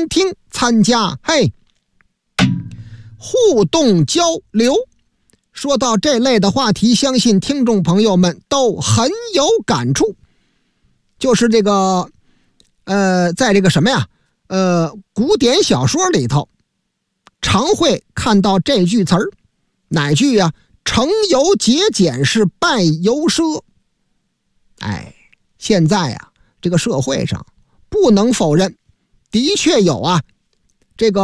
倾听参加互动交流。说到这类的话题，相信听众朋友们都很有感触。就是这个在这个什么呀古典小说里头常会看到这句词儿，哪句呀？成由节俭是败由奢。现在这个社会上不能否认，的确有这个